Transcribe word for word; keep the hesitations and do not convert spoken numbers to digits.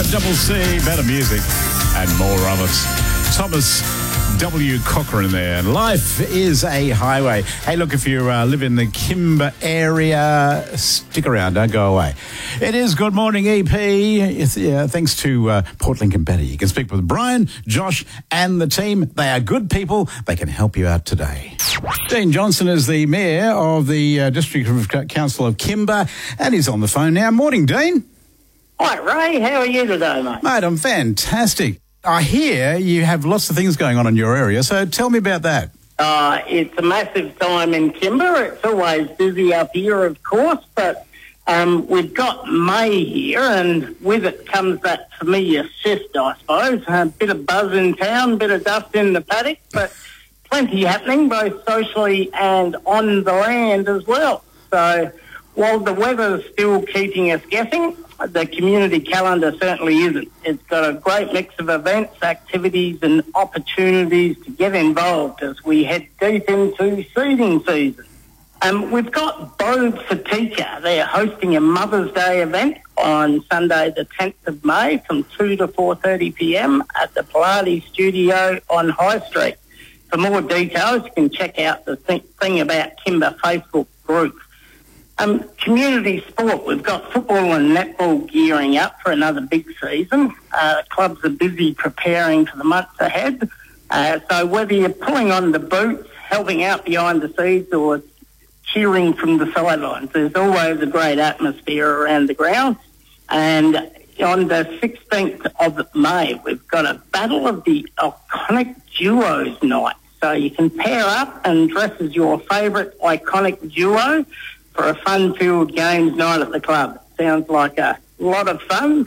Double C, better music and more of it. Thomas W. Cochrane there. Life is a highway. Hey, look, if you uh, live in the Kimber area, stick around, don't go away. It is Good Morning E P. It's, uh, thanks to uh, Port Lincoln Better. You can speak with Brian, Josh and the team. They are good people. They can help you out today. Dean Johnson is the Mayor of the uh, District Council of Kimber and he's on the phone now. Morning, Dean. Hi, Ray. How are you today, mate? Mate, I'm fantastic. I hear you have lots of things going on in your area, so tell me about that. Uh, it's a massive time in Kimber. It's always busy up here, of course, but um, we've got May here, and with it comes that familiar shift, I suppose. A bit of buzz in town, a bit of dust in the paddock, but plenty happening, both socially and on the land as well. So while the weather's still keeping us guessing, the community calendar certainly isn't. It's got a great mix of events, activities and opportunities to get involved as we head deep into seeding season. Um, we've got Bow Fatika. They're hosting a Mother's Day event on Sunday the tenth of May from two to four thirty p m at the Pilates Studio on High Street. For more details, you can check out the th- Thing About Kimber Facebook group. Um, community sport, we've got football and netball gearing up for another big season. Uh, clubs are busy preparing for the months ahead. Uh, so whether you're pulling on the boots, helping out behind the scenes or cheering from the sidelines, there's always a great atmosphere around the ground. And on the sixteenth of May, we've got a Battle of the Iconic Duos night. So you can pair up and dress as your favourite iconic duo for a fun-filled games night at the club. Sounds like a lot of fun.